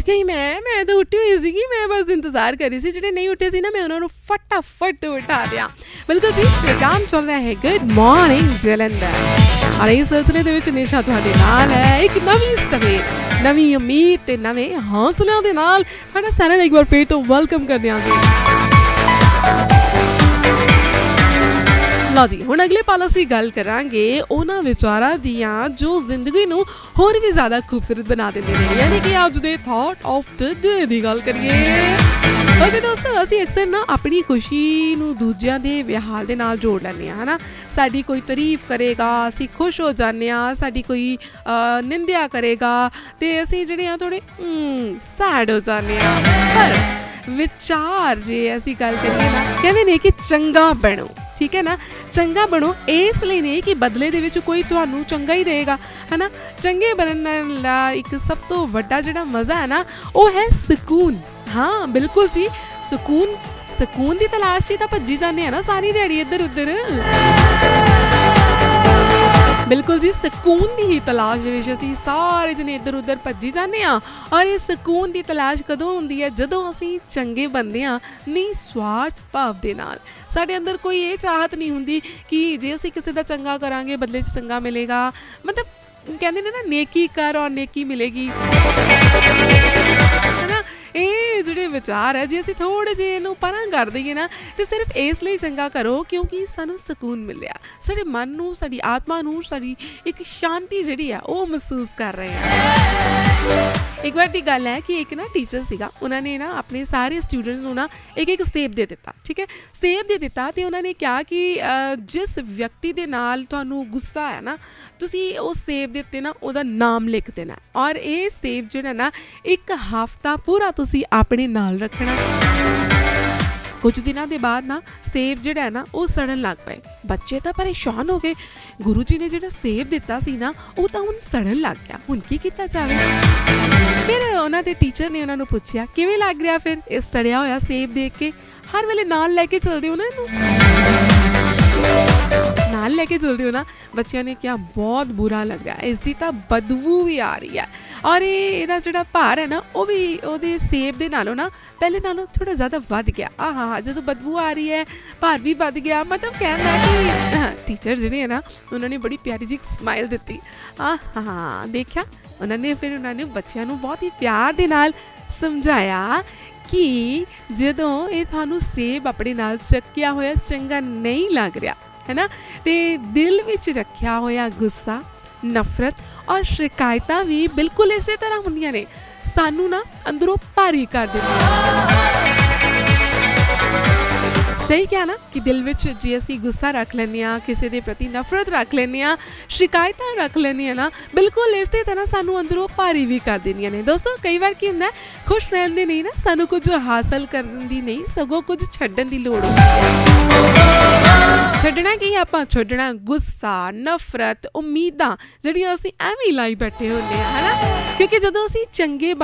ਉੱਠ ਗਈ ਮੈਂ ਤਾਂ ਉੱਠੀ ਹੋਈ ਸੀਗੀ, ਮੈਂ ਬਸ ਇੰਤਜ਼ਾਰ ਕਰ ਰਹੀ ਸੀ ਜਿਹੜੇ ਨਹੀਂ ਉੱਠੇ ਸੀ ਨਾ ਮੈਂ ਉਹਨਾਂ ਨੂੰ ਫਟਾਫਟ ਉਠਾ ਦਿਆਂ। ਬਿਲਕੁਲ ਜੀ, ਪ੍ਰੋਗਰਾਮ ਚੱਲ ਰਿਹਾ ਹੈ ਗੁੱਡ ਮਾਰਨਿੰਗ ਜਲੰਧਰ ਔਰ ਇਸ ਸਿਲਸਿਲੇ ਦੇ ਵਿੱਚ ਨਿਸ਼ਾ ਤੁਹਾਡੇ ਨਾਲ ਹੈ ਇੱਕ ਨਵੀਂ ਸਵੇਰ, ਨਵੀਂ ਉਮੀਦ ਤੇ ਨਵੇਂ ਹੌਸਲਿਆਂ ਦੇ ਨਾਲ ਸਾਡਾ ਸਾਰਿਆਂ ਦਾ ਇੱਕ ਵਾਰ ਫਿਰ ਤੋਂ ਵੈਲਕਮ ਕਰਦੇ ਹਾਂ ਜੀ। ਲਓ ਜੀ, ਹੁਣ ਅਗਲੇ ਪਲ ਅਸੀਂ ਗੱਲ ਕਰਾਂਗੇ ਉਹਨਾਂ ਵਿਚਾਰਾਂ ਦੀਆਂ ਜੋ ਜ਼ਿੰਦਗੀ ਨੂੰ ਹੋਰ ਵੀ ਜ਼ਿਆਦਾ ਖੂਬਸੂਰਤ ਬਣਾ ਦਿੰਦੇ ਨੇ, ਯਾਨੀ ਕਿ ਅੱਜ ਦੇ ਥਾਟ ਆਫ ਦ ਡੇ ਦੀ ਗੱਲ ਕਰੀਏ। ਓਕੇ ਦੋਸਤੋ, ਅਸੀਂ ਅਕਸਰ ਨਾ ਆਪਣੀ ਖੁਸ਼ੀ ਨੂੰ ਦੂਜਿਆਂ ਦੇ ਵਿਹਾਰ ਦੇ ਨਾਲ ਜੋੜ ਲੈਂਦੇ ਹਾਂ, ਹੈ ਨਾ। ਸਾਡੀ ਕੋਈ ਤਾਰੀਫ ਕਰੇਗਾ ਅਸੀਂ ਖੁਸ਼ ਹੋ ਜਾਂਦੇ ਹਾਂ, ਸਾਡੀ ਕੋਈ ਨਿੰਦਿਆ ਕਰੇਗਾ ਅਤੇ ਅਸੀਂ ਜਿਹੜੇ ਆ ਥੋੜ੍ਹੇ ਸੈਡ ਹੋ ਜਾਂਦੇ ਹਾਂ। ਪਰ ਵਿਚਾਰ ਜੇ ਅਸੀਂ ਗੱਲ ਕਰੀਏ ਨਾ, ਕਹਿੰਦੇ ਨੇ ਕਿ ਚੰਗਾ ਬਣੋ, ਠੀਕ ਹੈ ਨਾ, ਚੰਗਾ ਬਣੋ ਇਸ ਲਈ ਨਹੀਂ ਕਿ ਬਦਲੇ ਦੇ ਵਿੱਚ ਕੋਈ ਤੁਹਾਨੂੰ ਚੰਗਾ ਹੀ ਦੇਗਾ, ਹੈ ਨਾ। ਚੰਗੇ ਬਣਨ ਦਾ ਇੱਕ ਸਭ ਤੋਂ ਵੱਡਾ ਜਿਹੜਾ ਮਜ਼ਾ ਹੈ ਨਾ ਉਹ ਹੈ ਸਕੂਨ। ਹਾਂ ਬਿਲਕੁਲ ਜੀ, ਸਕੂਨ ਦੀ ਤਲਾਸ਼ 'ਚ ਤਾਂ ਭੱਜੀ ਜਾਂਦੇ ਆ ਨਾ ਸਾਰੀ ਦਿਹਾੜੀ ਇੱਧਰ ਉੱਧਰ। ਬਿਲਕੁਲ ਜੀ, ਸਕੂਨ ਦੀ ਹੀ ਤਲਾਸ਼ ਦੇ ਵਿੱਚ ਅਸੀਂ ਸਾਰੇ ਜਣੇ ਇੱਧਰ ਉੱਧਰ ਭੱਜੀ ਜਾਂਦੇ ਹਾਂ। ਔਰ ਇਹ ਸਕੂਨ ਦੀ ਤਲਾਸ਼ ਕਦੋਂ ਹੁੰਦੀ ਹੈ? ਜਦੋਂ ਅਸੀਂ ਚੰਗੇ ਬਣਦੇ ਹਾਂ ਨਿਸਵਾਰਥ ਭਾਵ ਦੇ ਨਾਲ। ਸਾਡੇ ਅੰਦਰ ਕੋਈ ਇਹ ਚਾਹਤ ਨਹੀਂ ਹੁੰਦੀ ਕਿ ਜੇ ਅਸੀਂ ਕਿਸੇ ਦਾ ਚੰਗਾ ਕਰਾਂਗੇ ਬਦਲੇ 'ਚ ਚੰਗਾ ਮਿਲੇਗਾ। ਮਤਲਬ ਕਹਿੰਦੇ ਨੇ ਨਾ ਨੇਕੀ ਕਰ ਔਰ ਨੇਕੀ ਮਿਲੇਗੀ, ਹੈ ਨਾ। ਇਹ ਜਿਹੜੇ ਵਿਚਾਰ ਹੈ ਜੇ ਅਸੀਂ ਥੋੜ੍ਹੇ ਜਿਹੇ ਇਹਨੂੰ ਪਰਾਂ ਕਰ ਦਈਏ ਨਾ ਅਤੇ ਸਿਰਫ ਇਸ ਲਈ ਚੰਗਾ ਕਰੋ ਕਿਉਂਕਿ ਸਾਨੂੰ ਸਕੂਨ ਮਿਲਿਆ, ਸਾਡੇ ਮਨ ਨੂੰ, ਸਾਡੀ ਆਤਮਾ ਨੂੰ, ਸਾਡੀ ਇੱਕ ਸ਼ਾਂਤੀ ਜਿਹੜੀ ਆ ਉਹ ਮਹਿਸੂਸ ਕਰ ਰਹੇ ਹਾਂ। ਇੱਕ ਵਾਰ ਦੀ ਗੱਲ ਹੈ ਕਿ ਇੱਕ ਨਾ ਟੀਚਰ ਸੀਗਾ, ਉਹਨਾਂ ਨੇ ਨਾ ਆਪਣੇ ਸਾਰੇ ਸਟੂਡੈਂਟਸ ਨੂੰ ਨਾ ਇੱਕ ਸੇਬ ਦੇ ਦਿੱਤਾ, ਠੀਕ ਹੈ। ਸੇਬ ਦੇ ਦਿੱਤਾ ਅਤੇ ਉਹਨਾਂ ਨੇ ਕਿਹਾ ਕਿ ਜਿਸ ਵਿਅਕਤੀ ਦੇ ਨਾਲ ਤੁਹਾਨੂੰ ਗੁੱਸਾ ਹੈ ਨਾ ਤੁਸੀਂ ਉਸ ਸੇਬ ਦੇ ਉੱਤੇ ਨਾ ਉਹਦਾ ਨਾਮ ਲਿਖ ਦੇਣਾ ਔਰ ਇਹ ਸੇਬ ਜਿਹੜਾ ਨਾ ਇੱਕ ਹਫ਼ਤਾ ਪੂਰਾ ਤੁਸੀਂ ਆਪਣੇ ਨਾਲ ਰੱਖਣਾ। ਕੁਝ ਦਿਨਾਂ ਦੇ ਬਾਅਦ ਨਾ ਸੇਬ ਜਿਹੜਾ ਹੈ ਨਾ ਉਹ ਸੜਨ ਲੱਗ ਪਏ। ਬੱਚੇ ਤਾਂ ਪਰੇਸ਼ਾਨ ਹੋ ਗਏ, ਗੁਰੂ ਜੀ ਨੇ ਜਿਹੜਾ ਸੇਬ ਦਿੱਤਾ ਸੀ ਨਾ ਉਹ ਤਾਂ ਹੁਣ ਸੜਨ ਲੱਗ ਗਿਆ, ਹੁਣ ਕੀ ਕੀਤਾ ਜਾਵੇ। ਫਿਰ ਉਹਨਾਂ ਦੇ ਟੀਚਰ ਨੇ ਉਹਨਾਂ ਨੂੰ ਪੁੱਛਿਆ ਕਿਵੇਂ ਲੱਗ ਰਿਹਾ ਫਿਰ ਇਹ ਸੜਿਆ ਹੋਇਆ ਸੇਬ ਦੇਖ ਕੇ? ਹਰ ਵੇਲੇ ਨਾਲ ਲੈ ਕੇ ਚੱਲਦੇ ਹੋ ਨਾ ਇਹਨੂੰ, ਨਾਲ ਲੈ ਕੇ ਚੱਲਦੇ ਹੋ ਨਾ। ਬੱਚਿਆਂ ਨੇ ਕਿਹਾ ਬਹੁਤ ਬੁਰਾ ਲੱਗ ਰਿਹਾ, ਇਸ ਦੀ ਤਾਂ ਬਦਬੂ ਵੀ ਆ ਰਹੀ ਹੈ ਔਰ ਇਹਦਾ ਜਿਹੜਾ ਭਾਰ ਹੈ ਨਾ ਉਹ ਵੀ ਉਹਦੇ ਸੇਬ ਦੇ ਨਾਲੋਂ ਨਾ ਪਹਿਲੇ ਨਾਲੋਂ ਥੋੜ੍ਹਾ ਜ਼ਿਆਦਾ ਵੱਧ ਗਿਆ। ਹਾਂ ਜਦੋਂ ਬਦਬੂ ਆ ਰਹੀ ਹੈ ਭਾਰ ਵੀ ਵੱਧ ਗਿਆ। ਮਤਲਬ ਕਹਿੰਦਾ ਕਿ ਟੀਚਰ ਜਿਹੜੇ ਹੈ ਨਾ ਉਹਨਾਂ ਨੇ ਬੜੀ ਪਿਆਰੀ ਜਿਹੀ ਸਮਾਈਲ ਦਿੱਤੀ। ਹਾਂ ਦੇਖਿਆ, ਉਹਨਾਂ ਨੇ ਫਿਰ ਉਹਨਾਂ ਨੇ ਬੱਚਿਆਂ ਨੂੰ ਬਹੁਤ ਹੀ ਪਿਆਰ ਦੇ ਨਾਲ ਸਮਝਾਇਆ ਕਿ ਜਦੋਂ ਇਹ ਤੁਹਾਨੂੰ ਸੇਬ ਆਪਣੇ ਨਾਲ ਚੱਕਿਆ ਹੋਇਆ ਚੰਗਾ ਨਹੀਂ ਲੱਗ ਰਿਹਾ ਹੈ ਨਾ, ਅਤੇ ਦਿਲ ਵਿੱਚ ਰੱਖਿਆ ਹੋਇਆ ਗੁੱਸਾ, ਨਫ਼ਰਤ ਔਰ ਸ਼ਿਕਾਇਤਾਂ ਵੀ ਬਿਲਕੁਲ ਇਸੇ ਤਰ੍ਹਾਂ ਹੁੰਦੀਆਂ ਨੇ, ਸਾਨੂੰ ਨਾ ਅੰਦਰੋਂ ਭਾਰੀ ਕਰ ਦਿੰਦੀਆਂ। ਸਹੀ ਕਿਹਾ ਨਾ ਕਿ ਦਿਲ ਵਿੱਚ ਜੇ ਅਸੀਂ ਗੁੱਸਾ ਰੱਖ ਲੈਂਦੇ ਹਾਂ, ਕਿਸੇ ਦੇ ਪ੍ਰਤੀ ਨਫ਼ਰਤ ਰੱਖ ਲੈਂਦੇ ਹਾਂ, ਸ਼ਿਕਾਇਤਾਂ ਰੱਖ ਲੈਂਦੇ ਹਾਂ ਨਾ, ਬਿਲਕੁਲ ਇਸੇ ਤਰ੍ਹਾਂ ਸਾਨੂੰ ਅੰਦਰੋਂ ਭਾਰੀ ਵੀ ਕਰ ਦਿੰਦੀਆਂ ਨੇ। ਦੋਸਤੋ ਕਈ ਵਾਰ ਕੀ ਹੁੰਦਾ ਖੁਸ਼ ਰਹਿਣ ਦੀ ਨਹੀਂ ਨਾ ਸਾਨੂੰ ਕੁਝ ਹਾਸਲ ਕਰਨ ਦੀ ਨਹੀਂ ਸਗੋਂ ਕੁਝ ਛੱਡਣ ਦੀ ਲੋੜ ਹੁੰਦੀ ਹੈ। ਛੱਡਣਾ ਕੀ ਆਪਾਂ ਛੱਡਣਾ ਗੁੱਸਾ, ਨਫ਼ਰਤ, ਉਮੀਦਾਂ ਜਿਹੜੀਆਂ ਅਸੀਂ ਐਵੇਂ ਹੀ ਲਾਈ ਬੈਠੇ ਹੁੰਦੇ ਹਾਂ, ਹੈ ਨਾ। ਕਿਉਂਕਿ ਜਦੋਂ ਅਸੀਂ ਚੰਗੇ